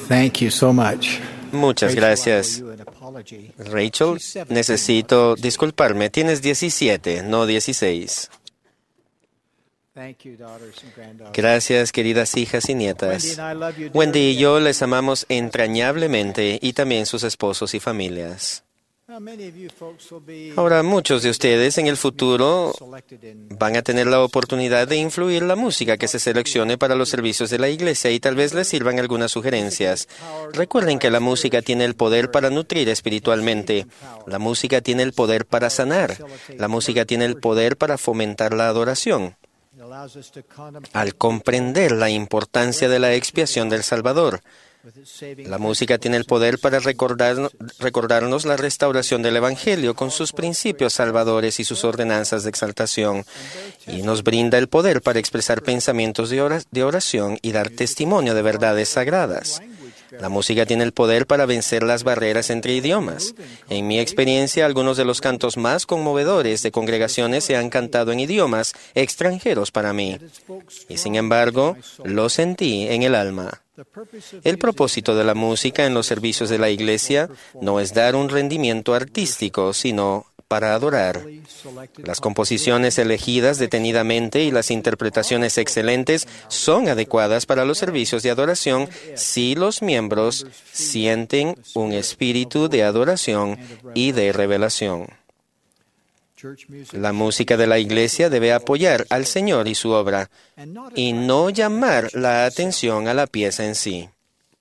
Thank you so much. Muchas gracias. Rachel, necesito disculparme. Tienes 17, no 16. Gracias, queridas hijas y nietas. Wendy y yo les amamos entrañablemente y también sus esposos y familias. Ahora, muchos de ustedes en el futuro van a tener la oportunidad de influir la música que se seleccione para los servicios de la iglesia y tal vez les sirvan algunas sugerencias. Recuerden que la música tiene el poder para nutrir espiritualmente. La música tiene el poder para sanar. La música tiene el poder para fomentar la adoración. Al comprender la importancia de la expiación del Salvador, la música tiene el poder para recordarnos la restauración del Evangelio con sus principios salvadores y sus ordenanzas de exaltación, y nos brinda el poder para expresar pensamientos de oración y dar testimonio de verdades sagradas. La música tiene el poder para vencer las barreras entre idiomas. En mi experiencia, algunos de los cantos más conmovedores de congregaciones se han cantado en idiomas extranjeros para mí, y sin embargo, lo sentí en el alma. El propósito de la música en los servicios de la iglesia no es dar un rendimiento artístico, sino para adorar. Las composiciones elegidas detenidamente y las interpretaciones excelentes son adecuadas para los servicios de adoración si los miembros sienten un espíritu de adoración y de revelación. La música de la iglesia debe apoyar al Señor y su obra, y no llamar la atención a la pieza en sí.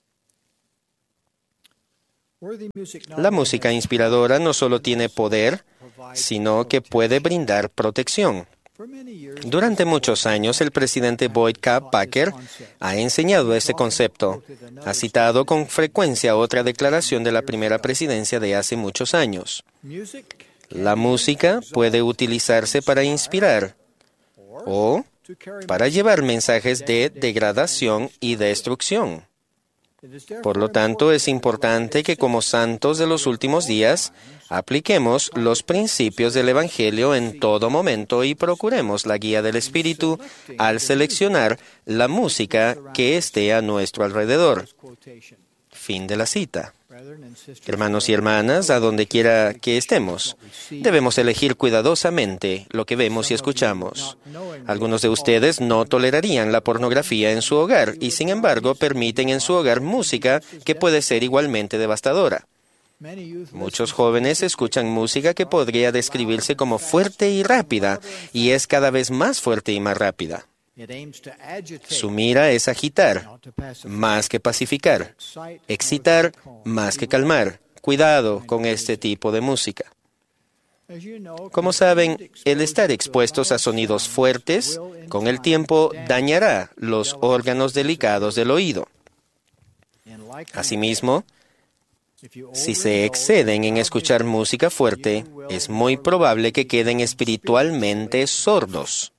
La música inspiradora no solo tiene poder, sino que puede brindar protección. Durante muchos años, el presidente Boyd K. Packer ha enseñado este concepto. Ha citado con frecuencia otra declaración de la primera presidencia de hace muchos años. La música puede utilizarse para inspirar o para llevar mensajes de degradación y destrucción. Por lo tanto, es importante que como santos de los últimos días apliquemos los principios del Evangelio en todo momento y procuremos la guía del Espíritu al seleccionar la música que esté a nuestro alrededor. Fin de la cita. Hermanos y hermanas, a donde quiera que estemos, debemos elegir cuidadosamente lo que vemos y escuchamos. Algunos de ustedes no tolerarían la pornografía en su hogar y, sin embargo, permiten en su hogar música que puede ser igualmente devastadora. Muchos jóvenes escuchan música que podría describirse como fuerte y rápida, y es cada vez más fuerte y más rápida. Su mira es agitar, más que pacificar, excitar, más que calmar. Cuidado con este tipo de música. Como saben, el estar expuestos a sonidos fuertes, con el tiempo dañará los órganos delicados del oído. Asimismo, si se exceden en escuchar música fuerte, es muy probable que queden espiritualmente sordos.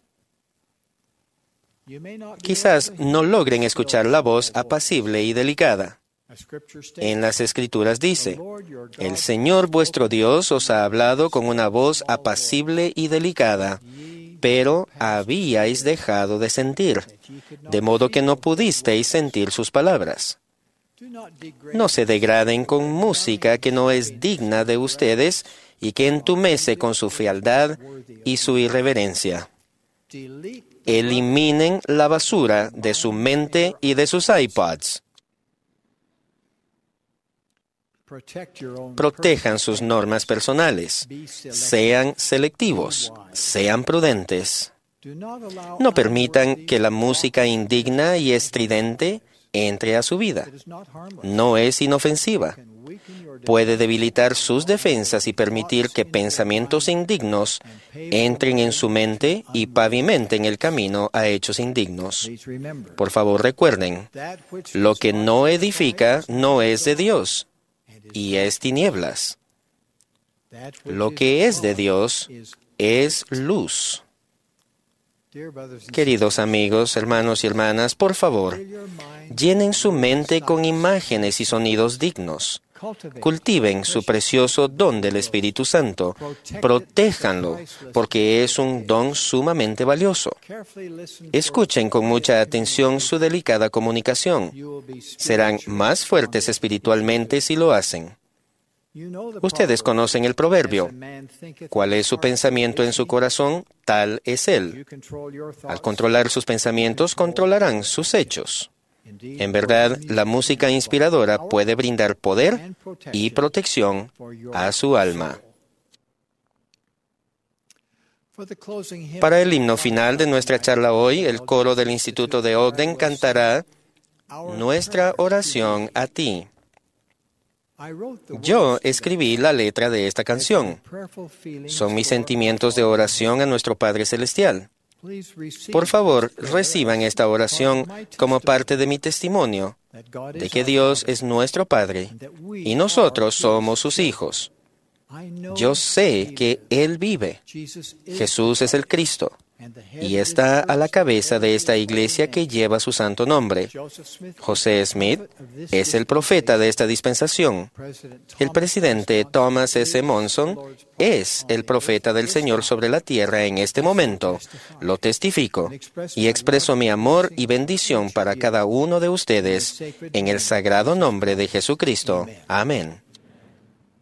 Quizás no logren escuchar la voz apacible y delicada. En las Escrituras dice, «El Señor vuestro Dios os ha hablado con una voz apacible y delicada, pero habíais dejado de sentir, de modo que no pudisteis sentir sus palabras». No se degraden con música que no es digna de ustedes y que entumece con su frialdad y su irreverencia. Eliminen la basura de su mente y de sus iPods. Protejan sus normas personales. Sean selectivos. Sean prudentes. No permitan que la música indigna y estridente entre a su vida. No es inofensiva. Puede debilitar sus defensas y permitir que pensamientos indignos entren en su mente y pavimenten el camino a hechos indignos. Por favor, recuerden, lo que no edifica no es de Dios, y es tinieblas. Lo que es de Dios es luz. Queridos amigos, hermanos y hermanas, por favor, llenen su mente con imágenes y sonidos dignos. Cultiven su precioso don del Espíritu Santo. Protéjanlo, porque es un don sumamente valioso. Escuchen con mucha atención su delicada comunicación. Serán más fuertes espiritualmente si lo hacen. Ustedes conocen el proverbio: ¿cuál es su pensamiento en su corazón? Tal es él. Al controlar sus pensamientos, controlarán sus hechos. En verdad, la música inspiradora puede brindar poder y protección a su alma. Para el himno final de nuestra charla hoy, el coro del Instituto de Ogden cantará Nuestra oración a ti. Yo escribí la letra de esta canción. Son mis sentimientos de oración a nuestro Padre Celestial. Por favor, reciban esta oración como parte de mi testimonio de que Dios es nuestro Padre y nosotros somos sus hijos. Yo sé que Él vive. Jesús es el Cristo y está a la cabeza de esta iglesia que lleva su santo nombre. José Smith es el profeta de esta dispensación. El presidente Thomas S. Monson es el profeta del Señor sobre la tierra en este momento. Lo testifico y expreso mi amor y bendición para cada uno de ustedes en el sagrado nombre de Jesucristo. Amén.